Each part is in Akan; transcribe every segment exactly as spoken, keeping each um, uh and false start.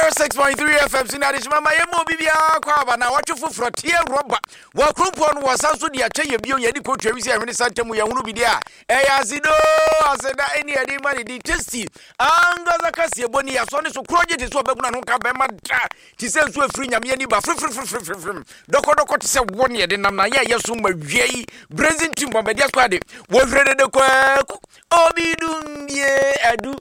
oh six point three F M Sinadis Mama Yemo Bibia Kwaba na wachufu frontier roba wa krumpon wa sanso dia che yebio yedi ko twemisi ahwene santamu ya hunu bidia eya zido aseda eni edi mani di tasty angaza kase boni ya so ne so project so beguna no ka be ma da ti se nso afiri nyame ani ba fri fri fri fri fri doko doko ti se woni edi nam na ya yeso ma wiei brazil team bombe dia squad wo frede de ko obidumie adu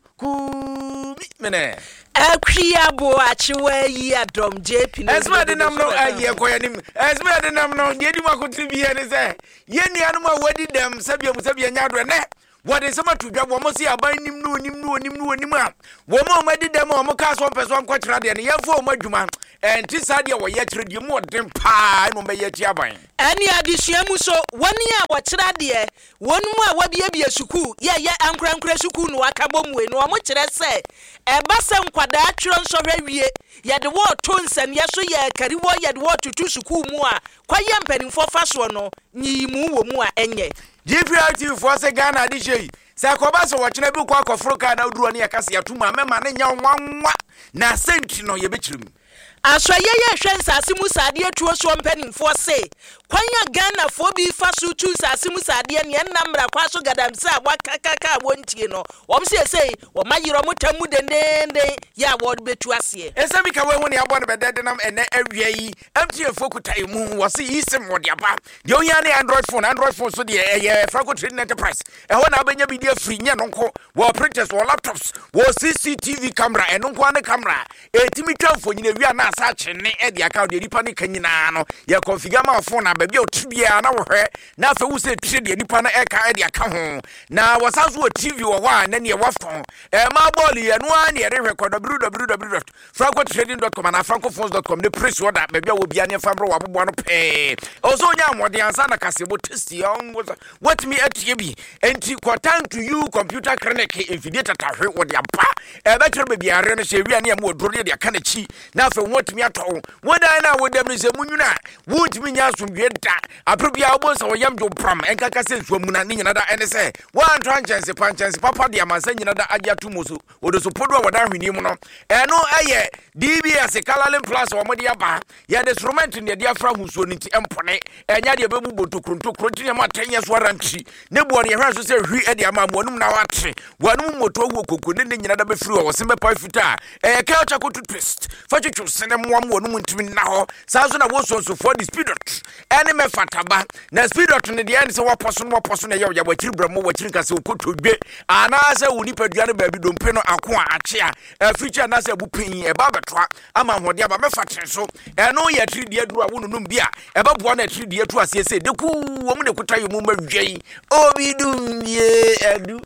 ku mene Akria bo achiwe yi adom J P Esma de nam no aye koyanim Esma de nam no yedi makotu bi ene se yeni anu ma wadi dem sabia mu sabia nyadro ne wade sama tudwa bo mo se aban nim no nim no nim no nim a wo mo ma di dem o mo ka so person kwa kira de ne yefo o madwuma enti sade wo ye kire de mo den pa no me ye ti aban ani adesua mu so woni a wo kira de wonu mu a wabie bie suku ye ye ankrankra suku no aka bomwe no mo kire se e ba se nkwada atwero nso hwawie ye de wo to nsem ye so ye kariwo ye de wo tutu suku mu a kwaye mpanimfo fa so no nyimu wo mu a enye G P R T for se Ghana adije se akoba so wo kire bi kwa akofruka na oduro ne yakase yatuma mema ne nya nwanwa na senti no ye bekirim Aswaye ye hwensa asimu sade atuo so mpanimfo se kwanya Ghana fo bi fa so tu asimu sade ne namra kwa so gadamsa wakakaka wontie no wom se sei wo mayiro motamu dendende ya wo betu ase ese bi ka we woni abo ne bedede nam ene awia yi M T N fokutai mu wo se yisim wo de aba de onya ne Android phone Android phone so de eh Franco Trading Enterprise e ho na abenya bi de free nye no nko wo printers wo laptops wo C C T V camera eno nko ane camera etimi twamfo nyina wi ana asa chene e de account de nipa ne kanyina no ye configure ma phone na baabi otibia na wo hwe na fa wo se tire de nipa na e ka e de aka ho na wo sanso wo T V wo ho na ne wo phone e ma ball ye no an ye re record w w w dot franco trading dot com and francophones dot com ne press order baabi wo bia ne famro wo abobo no pe ozo nya amode ansa na kasebo test yon what me atie bi enti quartan to you computer clinic infidata tahwe wo de aba e be kire baabi are no hye wi ne am wo doro de aka na chi na fa what me ato wo dan na wo dem se munwuna wo timi nya asomdwe da aprobia wo so yam jo pram enkaka se nsuo mu na ne nyina da ene se one tranchance panchance papa de amansa nyina da agya tumoso wodo so podo wo da hweni mu no eno eye D B S Kalalin Plus wo mode aba ye de instrument ne de afra husuo ni ti empone enya de bebu boto kronto kronto ne matanya so ranchi ne bo ne hwa so se hwi e de ama monum na watre wanum moto wo kokko ne nyina da be firi wo se mepa fita e ka cha ko twist fa twetwe sene mo mo no ntimi na ho sa so na wo so so for the speed dot ene me fataba na speed dot ne de ene se wo poso no poso na ye ya wakiri bramo wakiri kase okotodwe ana se woni padua ne baabi dompe no ako a ache a feature na se bupin e ba betwa ama hode aba me fatre so eno ye tiri de aduru a wo nunum bia e ba bo na tiri de atu ase se de ku wo mu de kutayo mu mawei obidum ye adu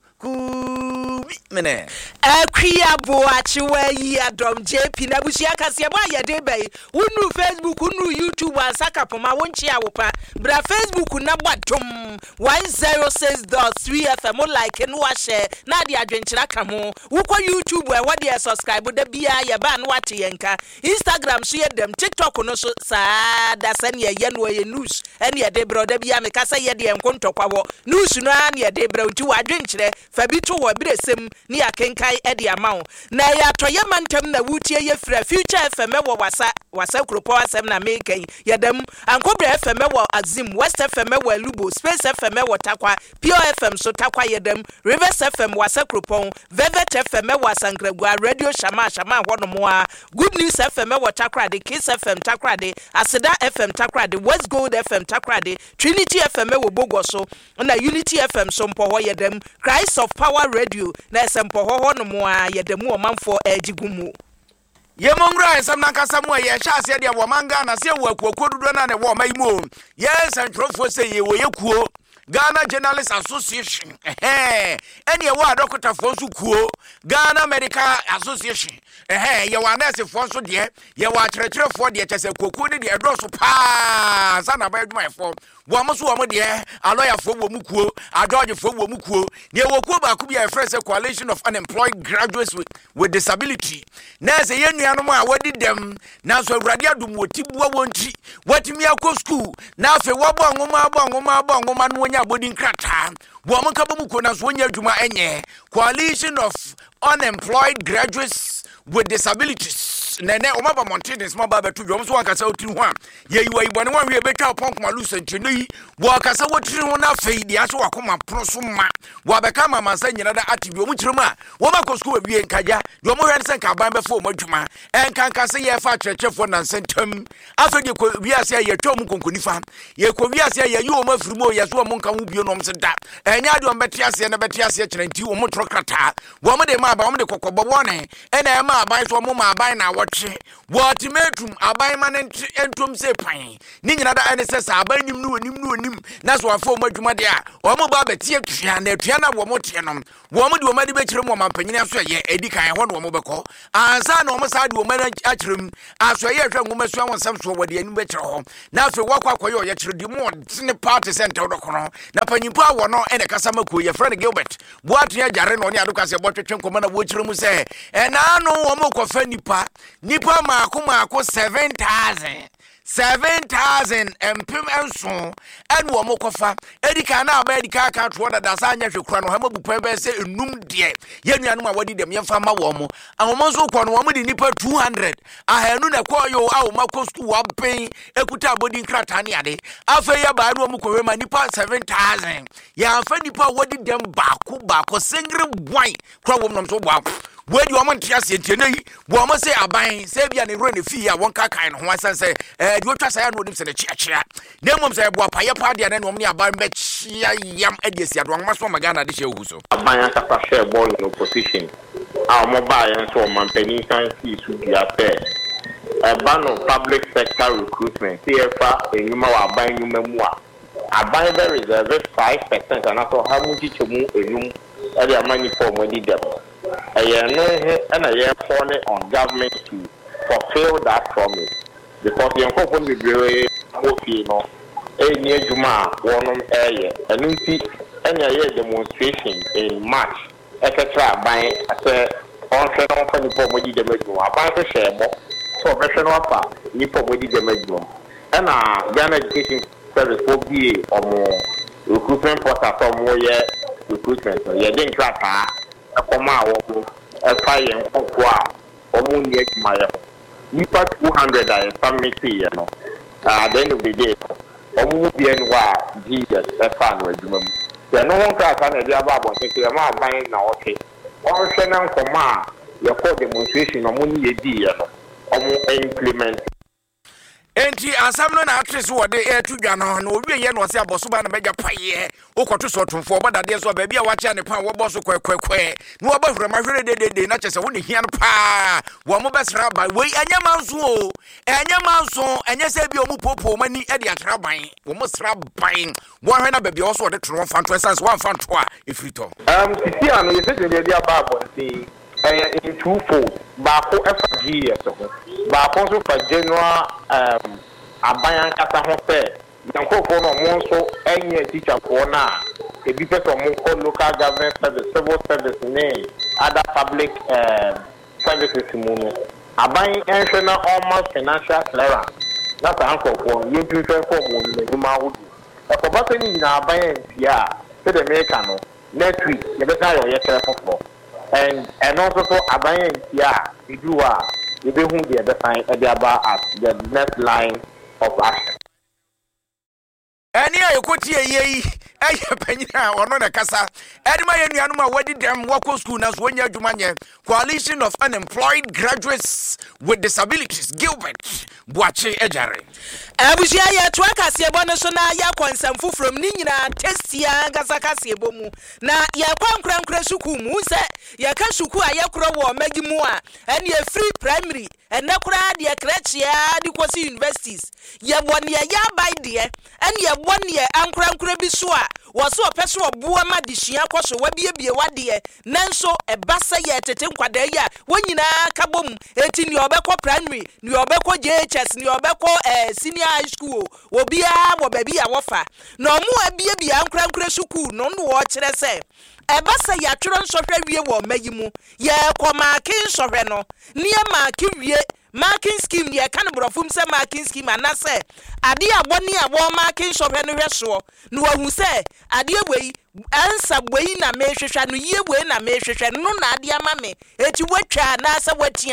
ku mene Akria bo achiwe yi adom J P na busia kase bo ayede bai wonu Facebook wonu YouTube asaka poma wonchi awopa bra Facebook na bwadom one oh six point three F M like no wa share na de adwenkyira ka ho wukọ YouTube e wo de subscribe da bia ye ba no wache yenka Instagram so ye dem TikTok no so saa da se ne ye no ye news ene ye de bro da bia me kasa ye de enkontokwa wo news no an ye de bro nti wadwenkyire fa bi to wo biresem ni akenkai e de amawo na ya toye mantam na wutie ye fra Future F M wo wasa wasa kropo asem na mekan ye dem ankobra F M wo Azim West F M wo Lubo Space F M wo Takwa Pure F M so Takwa ye dem Rivers F M wasa kropo Velvet F M wo Sankragua Radio Shama Shama hono mo a Good News F M wo Takrade Kiss F M Takrade Aseda F M Takrade West Gold F M Takrade Trinity F M wo Bogoso na Unity F M so mpo ho ye dem Christ of Power Radio na sempo ho ho no mo a ye dem o manfo agigumu ye mongra ensam na kasa mu ye hya ase de wo manga na se wo akuokuo dudu na ne wo mai mu ye santrofo se ye wo ye kuo Ghana Journalists Association eh ene ye wo adokota fo nso kuo Ghana Medical Association eh ye wa nurse fo nso de ye wa kyerɛkyerɛ fo de kyese kuokuo de de edoso pa sana ba adwuma fo wo mo so wo mo de aloya fo wo mu kuo adodge fo wo mu kuo ne wo kuo ba ku bia efrese Coalition of Unemployed Graduates with, with Disability na se ye nuanom a wadi dem na so awurade adom wotibua wonti watimi akọ school na afi wo bo nwoma bo nwoma bo nwoma no nya bodi nkrata bo mo ka bo mu ko na so nya adwuma enye Coalition of Unemployed Graduates with Disabilities loose nene omaba mountains ma ba betu dwom so ankasa otiri ho a ye yiwa ibone wa hwe betwa opon koma loose ntwene yi wo akasa wotiri ho na fei dia so wakoma pro so ma wo abeka mama sa nyina da ati dwom kyerem a wo ba ko school wie nkaja dwom hwe nse nka ban befo mo adwuma enka nka se ye fa kyerkyefo na nsentam afege ko wiase ye twom konkonifa ye ko wiase ye yo ma firimo ye so mo nka ho bio nom se da enya dwom betiase na betiase kyerɛ nti wo mo trokrata wo mo de ma ba wo de kokobɔ wone ena ma aban so mo ma aban na wotwe ultimatum aban ma entom se pan ni nyina da ene se sa aban nim no nim no nim na so afo mo adwuma de a wo mo ba betie twia na twia na wo mo tie nom wo mo de wo ma de be kyerem wo mampanyina so ye edi kan ho no wo mo bekɔ ansa na wo mo sa de wo ma akyerem aso ye hwɛ ngoma so won sam so wo de anu be kyerɛ ho na afi wo kwa koyo ye kyerɛ di mo ne party center do kono na panyimpo a wo no ene kasa mako ye friend Gilbert bo atua jare no ne adoka se bo twetwe nkoma na wo kyerem se ena no wo mo kofa nipa nipa maako maako seven thousand seven thousand empim enso en wo mo kofa edika na aba edika aka to da da sa anya hwekura no ha mabupa be se enum de ye nuanom a wadi dem yemfa ma wo mo ahomo nso kɔ no wo mo di nipa two hundred ahanu na kɔ yo a wo makɔ school wa pen ekuta body nkrata ne ade afa ya ba no mo kɔwe ma nipa seven thousand ya afa nipa wadi dem baako baako singre boy kɔ wo nom so boako wedi wo montia se tiene yi wo mo se aban se bia ne ro ne fi ya won ka kan ho asan se eh di otwa saya no odim se ne chiachia na mom se bo apaye pa dia na no ne aban be chia yam adiesi ado ma so magana de she hu so aban aka pa share ball in opposition a mo ba yan so man pani san si su bia pe e ban of public sector recruitment T F A enyuma wa aban nyuma mu a aban be reserve five percent and so ha mu chichemu enum e dey amani for mo di dem and I am calling on government to fulfill that promise because the uncle be very you know a near Juma one area and you see any demonstration in March etc by I say on channel for the pomodi de medjo about to share so professional pa ni pomodi de medjo and uh Ghana Education Service for be or more recruitment portal for more year recruitment so you didn't track akoma wo fire nkoko a omo ni adwuma ya nipa two hundred a family ye no at the end of the day omo bi en wa Jesus efa no adwuma mu ye no won ka na dia ba bon tete ma ban na oke o hwe na nkoma a ye ko demonstration omo ni ye di ye no omo implement enti asam no na atres wo de e tudwa no na owie ye no se abosoba na meja paye ukoto so tonfo bodade so ba bia wache ne pa wo boso kwekwe na wo bahura mahwere de de na chese wo ne hian pa wo mo besra ba we anya manso o anya manso anya se bia omu popo mani e de atra ban wo mo sra ban wo hwe na ba bia wo so de tro fanto essence one fanto a efrito um sisi ano ye se de bia ba bonti in twofold baako efa G S ho baako so fa general um aban kata ho pe yankofo no mo so enye teacher ko na e bi person mo ko local government service civil service ne other public um services mo no aban enhwe na almost financial clearance na ta yankofo ye prefer for mo no ma wo e ko ba se ni na aban entia se de meka no next week ye be ka yo ye kere fofo and and also for aban entia we do a we be who the other sign at the next line of action. Any I could hear ye, I penya or not a casa. Edma Yanuma, what did them walk school as when you're Jumania, coalition of unemployed graduates with disabilities, Gilbert, Boache Ejare. Abusia ya twaka siebono so na ya kwansamfu from ni nyina testia gasaka siebomu na ya kwankran kra suku mu se ya ka suku a ya kro wo magimu a ene ya free primary ene kra de krachia de kwasi universities ya bone ya bai de ene ya bone ya ankran kra bi so a wo so opeso oboa ma de hia kwaso wa biebie wade nanso e basa ya tete nkwada ya wonyina ka bom eti ni obekọ primary ni obekọ J H S ni obekọ eh senior high school obia wo baby a wofa na omu abie bia ankran school no no wo kire se eba se ya tworo nsohwe wie wo mayimu ye ko marking sohwe no ne marking wie marking scheme ye kan brofum se marking scheme anase ade aboni abo marking sohwe no hweso no wahu se ade wei ansa wei na mehwehwa no ye wei na mehwehwa no na ade ama me eti watwa na asa watia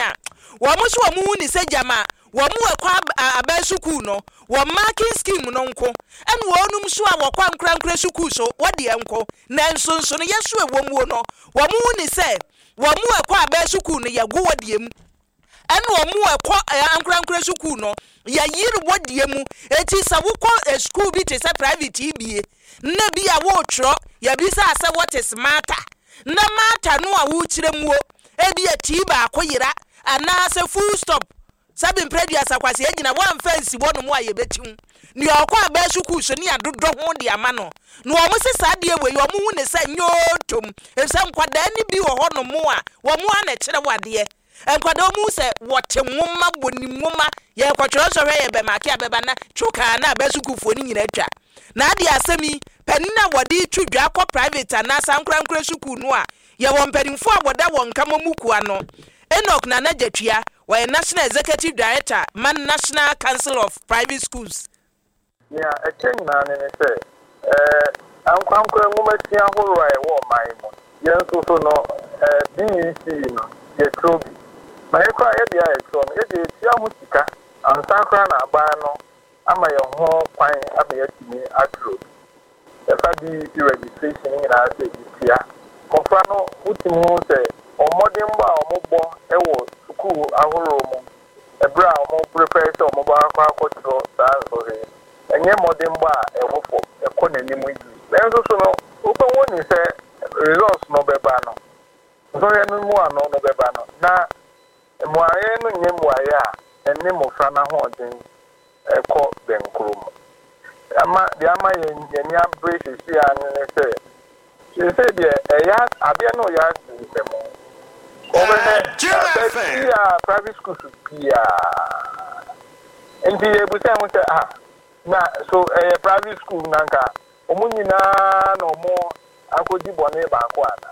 wo mo so wo mu ni se jama wo mu ekwa aba suku no wo marking scheme no nko en wo num so a wo kwa nkra nkra suku so wo de enko na nso nso no yeso e wo mu no wo mu ni se wo mu ekwa aba suku no ye go wo de mu en wo mu ekwa nkra nkra suku no ya yiri wo de mu eti sa wo ko school bi te se private bie na bi a wo tro ya bi sa se what is matter na matter no a wo kire mu e bi ati ba akoyira ana se full stop sabi previous akwase agina one fence wono mu aye betim ni okwa ba suku so ni adodo ho de ama no no o mo se sade we yo mo hu ne sa nyotom e se nkwada ni bi wo ho no mu a wo mu ana kire wade enkwada mu se wote nwoma boni nwoma ye kwatro so hwe ye be make abeba na chuka na ba suku fo ni nyina twa na ade asemi panina wode twudwa akọ private na sankra nkra suku no a ye wo mpanimfo a woda won kama muku ano Enoch Nana Jetua was National Executive Director, Man National Council of Private Schools. Yeah, a change man in it. Uh, I'm quite going to see a whole right war, my mon. Yes, also no, B E C, no, the trophy. My cry at the eye from it is Yamuska and Sakrana Bano. Am I your home fine? I'm yet to me at road. The Fadi registration in our city here. Confrano, Utimu say. Omodimba omobo ewo school ahoro mu ebra omo prepare so omo ba akwa akotro sanso he enye modimba ewo fo ekonanimu yi lenso so no obo woni se results no beba no so ye no mu ano no beba no na mu aye no nye mu aye a enne mo fra na ho den eko benkuru mu ama de ama ye ye nya brace si an ne se se se de eya abia no ya semo over there, private school should be and be able to say, ah, now, so a private school, Nanka, Omunina, no more, I could be born a backwana.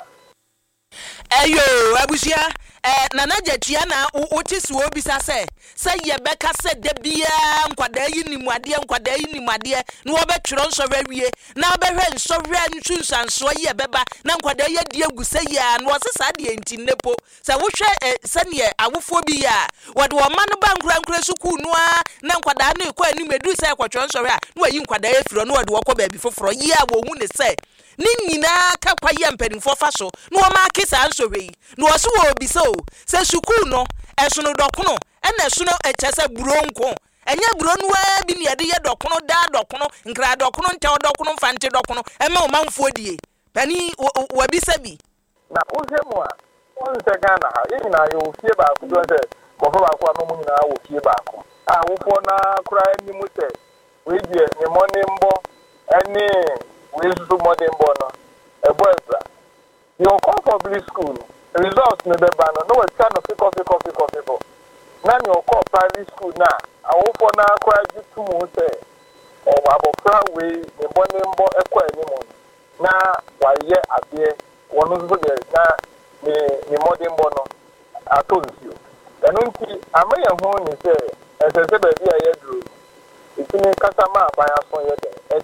Ayo, Abusia, eh, Nana Jetiana, Otis will be say, say, ye Becca said, the beer, Quadai, Nimadia, Quadai, Nimadia, no betron so very, now beren so ran shoes and so ye beba, now Quadai, dear Gusaya, and was a sadie in Tinepo, so we share a senior, I will phobia. What one man about Grand Cresuku noir, now Quadani, quite new medusa, quatron so rare, no, you Quadai, if you know what walk before for a year, won't say. Nina kakwa yempeni for faso no ma kisa ansori no so obi so se suku no eso no dokono ena so no echese buronko enya buronu wa bi ne yede ye dokono da dokono nkra dokono nte dokono mfante dokono ema o manfo die pani wa bi sabi na ohemu a on se Ghana ha yin na yo fie ba ku do se mo fa ba ku no mu nyina wo fie ba ku a wo fo na kura ni mu se we die ni mo ni mbo eni we so modern bono e boyfra you come public school results me be ban no we try no pick up pick up pick up pick up na you call private school na awo for na kwa jitu mu say o abofra we me boni mbo ekwa animu na wa ye abie wonu so de na me me modern bono atonzio enu nti amaya ho ni say esese be bia ye duru itini kasama abaya so ye de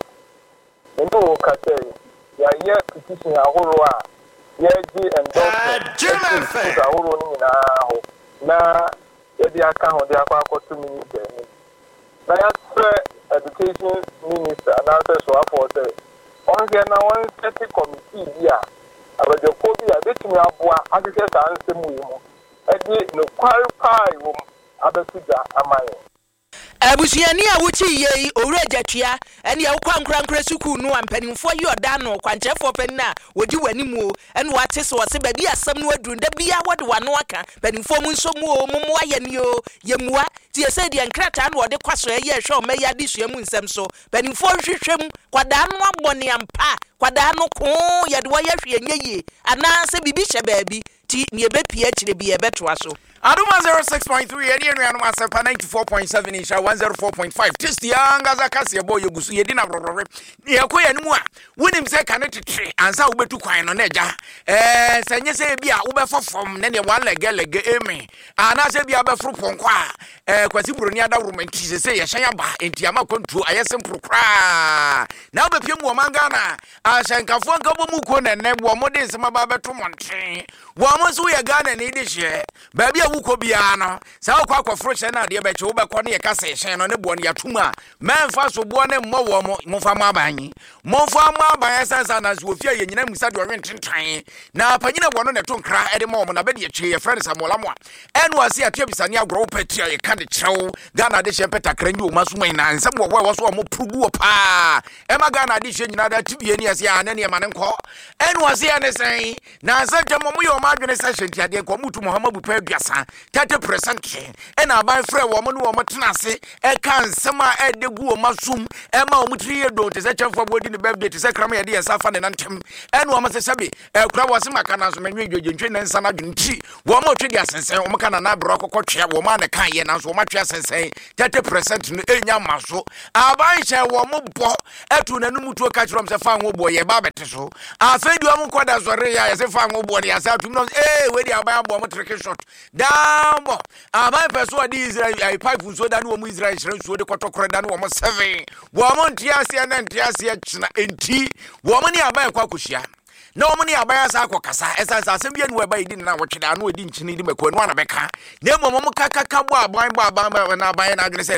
endo kate ya ye petition ahoro a ye di endorsement ahoro ni na ho na e bi aka ho de akwa akoto minister ni na ya tre education minister na say so afọ say on get na one set committee here abajo ko bi a betimi aboa akeke sa ansemu yi mo e di no qualify wo abasuja amaye Abusiani a wuchi ye owura Jetua ene ya kwa nkra suku no ampanimfo yi oda no kwanchefo panina wodi wanimu ene wate so wose ba bi asam no aduru da bia wode wano aka panimfo mu nso mu o mu aye ne o yemua ti ese de nkrata no wode kwaso ye hwe o meya de suamu nsem so panimfo hwehwem kwada no abone ampa kwada no ko ye de wo ye hwe enye ana se bibi hye baabi ti ne be pia kire bi ye betoa so Aduma zero six point three, Eddie and Ranuma Sepa ninety-four point seven, Isha one oh four point five. Just the young as a cassia boy, you go see a dinner. Yakoya Nua, when him say cannot tree, and so be to quine on Edja. Eh, Sanya say be a uber for from then one leg, leg, eme. And I say be a fruit from qua, eh, Quasibrunia room and teaser say a shayaba, and Tiama control, I am procra. Now the Pim Wamangana, I shank a phone couple mukun and then one more days, my baba to Monte. One was we a gun and Edish, baby. wuko bia no sa wo kwa akofro hye na de be che wo be ko ne ye kasa hye no ne bo ne yatum a memfa so bo ne mmɔ wo mo momfa ma aban momfa ma aban sansa na so ofia ye nyina musa de ɔwe ntentan na panyina bo no ne to nkra e de ma mo na be de che ye friend Samola mo enu ase atia bisane agro petia ye ka de kyerɛw Ghana de hye petakra nyi o masuma ina nsɛm wo wo so mo prugu pa e ma Ghana de hye nyina da tibie ni ase a ne ne ma ne nkɔ enu ase ya ne sɛn na nsa twam mo ye o ma adwene sɛ hye ko mutu Muhammadu pa aduasa thirty percent e na aban frɛ wo mo ne wo mo tena ase e kan sema e de gu o masum e ma o mutri ye do te se chefo bodi ne birthday te se kram ye de safa ne nantem e no o ma se sebe e kura wo se maka na so menwe dwodwentwe ne nsa na dwenti wo ma otwe de asensen o maka na na bro kokotwe wo ma ne kan ye na so wo ma twe asensen thirty percent no enya maso aban hye wo mo bo etu na numu tuo ka kyerem se fa wo bo ye ba bete so afedi wo mo koda zore ya ye se fa wo bo de asa tum no eh we de aban bo mo trick shot dambo aban peso adi Israel ai pipe so da no mo Israel hye so de kotokore da no mo seven wo mo ntiase na ntiase china enti wo mo ni aban kwa koshia na wo mo ni aban asa akokasa esasa asem bia no we ba idi na wo tweda no edi nchini di meko no ana beka na mo mo kakaka bo aban bo aban na aban na agre se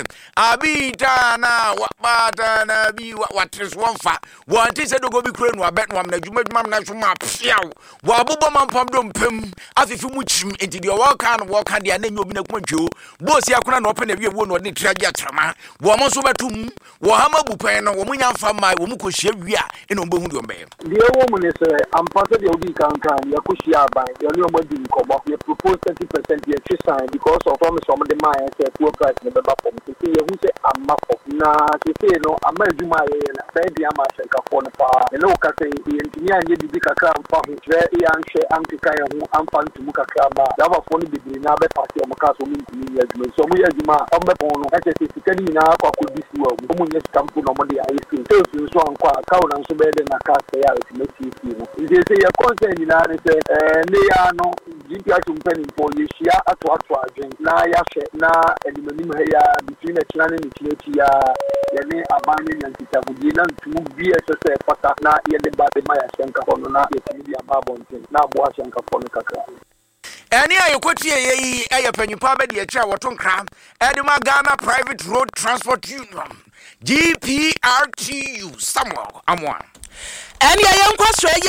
abita na wabata na bi watres wonfa wo anti se dogo bi kure no abet no am na djuma djuma na so ma piaw wo abobo mampam do mpem afifi mu chim enti de wo kan wo kan de na nyobi na kuma dwo bo si akona na ope na wie wo no de tragia trama wo mo so betum wo hama bupen no wo mu nyamfa mai wo mu kohia wi a eno mbo hu de ombe the woman is ampasa de odi kan kan ya koshia ban ya no mo di nkomo ya propose thirty percent ya chisan because of promise of the man say poor price ne beba form say ye hu say amma for na say no amma adwuma ye na say dia ma shenka for no pa e no ka say ye ntimi anye bibi kakra amfa ho tre ya nhwe amtika ye ho amfa ntumu kakra ba ya ba for no bibiri na be party o maka so mi ntimi ya adwuma so mo ya adwuma o be pon no ka say sikani na akwa kodisi wa mo nye stamp no mo de ayi so so ankwa ka o na so be de na ka say ya ultimate no they say your concern in an say eh ne no G P S company for you share ato ato agent na ya hwe na elimanim ha ya between the channel and the ya ya ne abanye nyantika budi na ntumu bi ss pata na ye ne ba de ma ya shenka hono na ye timi ya babonten na bo shenka hono kakra eni ayekotie yeyi eye panyupa be de a kira woto nkra edema Ghana Private Road Transport Union G P R T U Samuel Amwa eni ayenkwa so